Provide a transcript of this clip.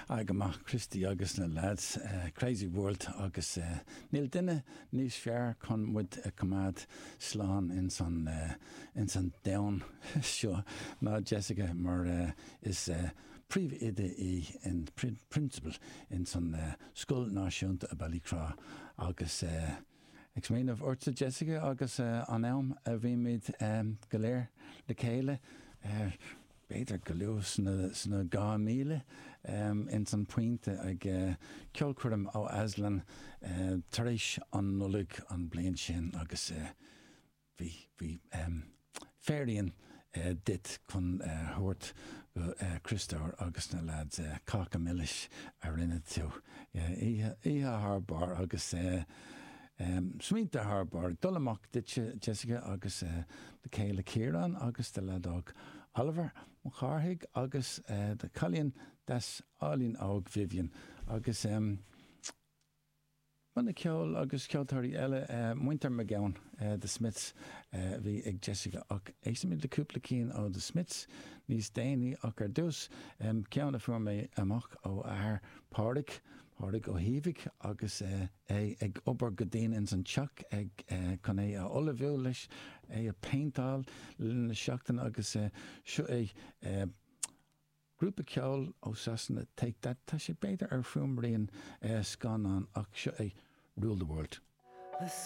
Agamach Christy agus na lads Crazy World agus níl duine níos fear chun muid cumad slán in san down seo ná Jessica mar is príomh ide in principal in san scoil náisiúnta a Ballycrá agus ag smaoinmh orta Jessica agus an am a bhí míid go léir le chéile beidir go leor sna 2,000 in san pointe ag ceolcuirim ó Aslan tar éis an nullig an bliain sin agus bhí féiríonn dit chun thuirt Christóir agus na lads cacha milliis a rinne tú. Ihe Harbar agus smínta Harbar dul amach ditse Jessica agus de céile Ciarán agus de ladóg Oliver mo charthaigh agus de Colleen das Álín ág Vivian agus Manna ceol agus ceoltóirí eile muintear me gceann de Smiths bhí ag Jessica ach éisimiid le cúpla cín ó de Smiths níos déanaí ach ar dús ceanna fuair mé amach ó air pádraig ó híomhaigh agus ag obair go daon in san teach ag chun é a olivú leis é a paintáil na seachtain agus seo é grúpa ceol ó Sasanna take that tá sé beidir ar fuaimríonn scanán ach seo é Rule the World.